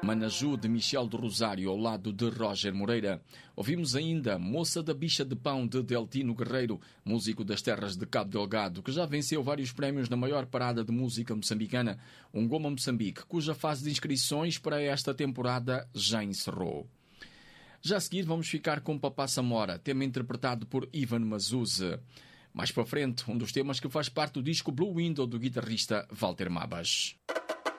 Manaju, de Michel do Rosário, ao lado de Roger Moreira. Ouvimos ainda Moça da Bicha de Pão, de Deltino Guerreiro, músico das terras de Cabo Delgado, que já venceu vários prémios na maior parada de música moçambicana, Ngoma Moçambique, cuja fase de inscrições para esta temporada já encerrou. Já a seguir vamos ficar com Papá Samora, tema interpretado por Ivan Mazuse. Mais para frente, um dos temas que faz parte do disco Blue Window do guitarrista Walter Mabas.